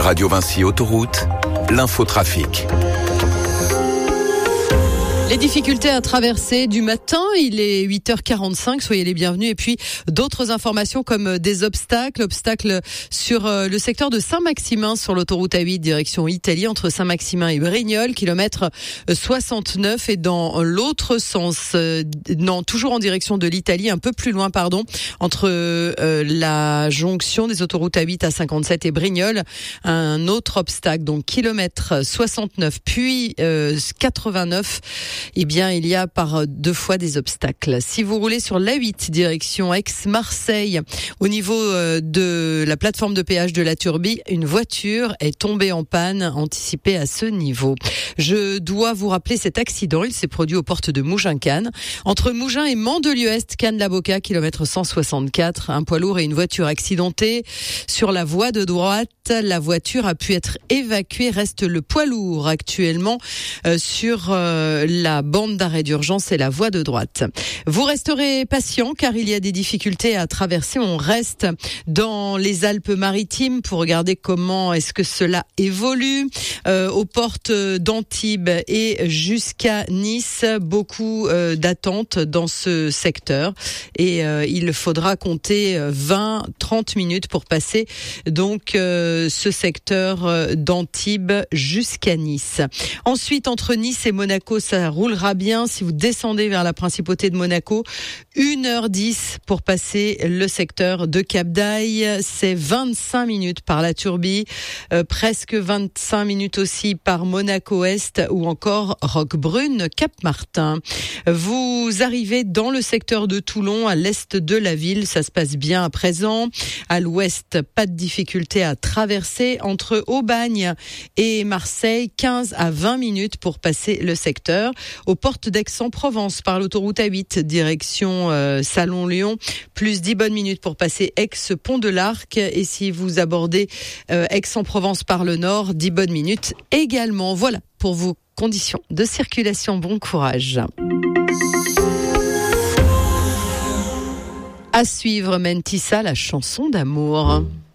Radio Vinci Autoroute, l'infotrafic. Les difficultés à traverser du matin, il est 8h45, soyez les bienvenus. Et puis d'autres informations comme des obstacles sur le secteur de Saint-Maximin sur l'autoroute A8 direction Italie entre Saint-Maximin et Brignoles, kilomètre 69, et dans l'autre sens, toujours en direction de l'Italie, un peu plus loin entre la jonction des autoroutes A8 à 57 et Brignoles, un autre obstacle, donc kilomètre 69 puis 89. Eh bien, il y a par deux fois des obstacles. Si vous roulez sur l'A8 direction Aix-Marseille, au niveau de la plateforme de péage de la Turbie, une voiture est tombée en panne, anticipée à ce niveau. Je dois vous rappeler cet accident. Il s'est produit aux portes de Mougins-Cannes, entre Mougins et Mandelieu-Est, Cannes-la-Boca, kilomètre 164. Un poids lourd et une voiture accidentée sur la voie de droite. La voiture a pu être évacuée. Reste le poids lourd actuellement sur la bande d'arrêt d'urgence et la voie de droite. Vous resterez patient car il y a des difficultés à traverser. On reste dans les Alpes-Maritimes pour regarder comment est-ce que cela évolue. Aux portes d'Antibes et jusqu'à Nice, beaucoup d'attentes dans ce secteur et il faudra compter 20-30 minutes pour passer donc ce secteur d'Antibes jusqu'à Nice. Ensuite, entre Nice et Monaco, ça roulera bien. Si vous descendez vers la principauté de Monaco, 1h10 pour passer le secteur de Cap-d'Aille. C'est 25 minutes par la Turbie, presque 25 minutes aussi par Monaco-Est ou encore Roquebrune, Cap-Martin. Vous arrivez dans le secteur de Toulon, à l'est de la ville. Ça se passe bien à présent. À l'ouest, pas de difficulté à traverser. Entre Aubagne et Marseille, 15 à 20 minutes pour passer le secteur. Aux portes d'Aix-en-Provence par l'autoroute A8 direction Salon-Lyon, plus 10 bonnes minutes pour passer Aix-Pont de l'Arc. Et si vous abordez Aix-en-Provence par le nord, 10 bonnes minutes également. Voilà pour vos conditions de circulation. Bon courage. À suivre Mentissa, la chanson d'amour.